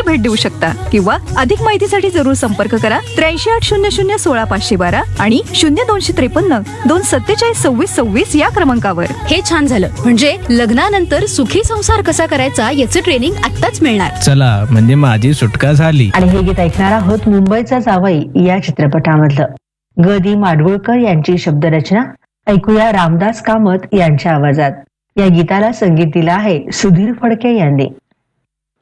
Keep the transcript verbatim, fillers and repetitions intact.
भेट देऊ शकता किंवा अधिक माहितीसाठी जरूर संपर्क करा त्र्याऐंशी आठ शून्य शून्य सोळा पाचशे बारा आणि शून्य दोनशे त्रेपन्न दोन सत्तेचाळीस सव्वीस सव्वीस या क्रमांकावर. हे छान झालं, म्हणजे लग्नानंतर सुखी संसार कसा करायचा याचं ट्रेनिंग आत्ताच मिळणार. चला, म्हणजे माझी सुटका झाली. आणि हे गीत ऐकणार आहोत मुंबईचा जावई या चित्रपटामधलं. ग दी माडगुळकर यांची शब्दरचना. ऐकूया रामदास कामत यांच्या आवाजात. या गीताला संगीत दिलं आहे सुधीर फडके यांनी.